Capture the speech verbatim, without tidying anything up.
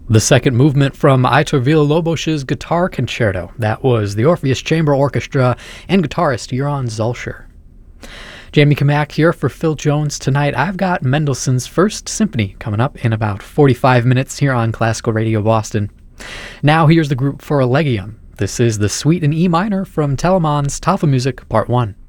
The second movement from Aitor Villa-Lobos's Guitar Concerto. That was the Orpheus Chamber Orchestra and guitarist Joran Zülscher. Jamie Kamak here for Phil Jones tonight. I've got Mendelssohn's First Symphony coming up in about forty-five minutes here on Classical Radio Boston. Now here's the group for Elegium. This is the Suite in E minor from Telemann's Tafelmusik Part one.